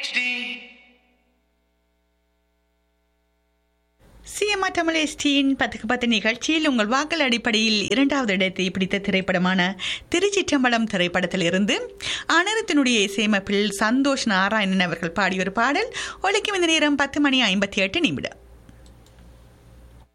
CMR Tamil எஸ்டியின் 10க்கு 10 நிகழ்ச்சியில் உங்கள் வாக்கள் அடிப்படையில் 2வது இடத்தை பிடித்த திரைப்படமான திருச்சிற்றம்பலம் திரைப்படத்தில் இருந்து அனிருத்தினுடைய இசையமைப்பில் சந்தோஷ் நாராயணன் அவர்கள் பாடிய ஒரு பாடல் ஒலிக்கும் இந்த நேரம் 10:58.